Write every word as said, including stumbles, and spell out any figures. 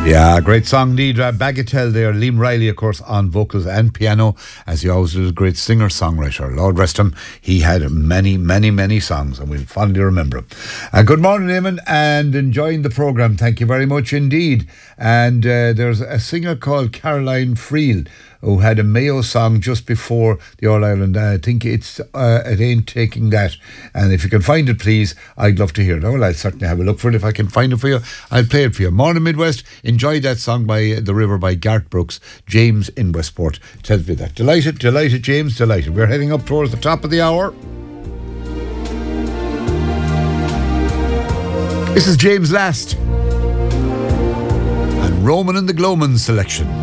Yeah, great song indeed. Uh, Bagatelle there. Liam Riley, of course, on vocals and piano, as he always was a great singer-songwriter. Lord rest him, he had many, many, many songs, and we'll fondly remember him. Uh, good morning, Eamon, and enjoying the programme. Thank you very much indeed. And uh, there's a singer called Caroline Friel, who had a Mayo song just before the All-Ireland. I think it's uh, It Ain't Taking That. And if you can find it, please, I'd love to hear it. Well, I'll certainly have a look for it. If I can find it for you, I'll play it for you. Morning Midwest, enjoy that song by uh, The River by Garth Brooks. James in Westport tells me that. Delighted, delighted, James, delighted. We're heading up towards the top of the hour. This is James Last and Roman and the Glowman selection.